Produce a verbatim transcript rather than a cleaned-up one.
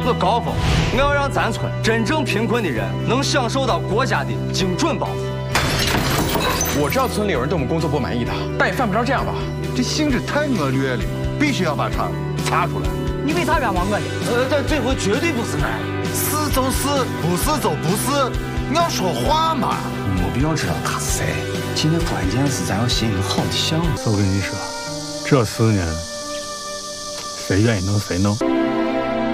是高峰，我要让咱村真正贫困的人能享受到国家的精准帮扶。 我知道村里有人对我们工作不满意的，但也犯不着这样吧？ 这性质太恶劣了，必须要把他查出来。 你为啥冤枉我呢？ 呃，但这回绝对不是俺。 是就是，不是就不是，你要说话嘛。 没必要知道他是谁。今天关键是咱要写一个好的项目。 我跟你说，这事呢，谁愿意弄谁弄。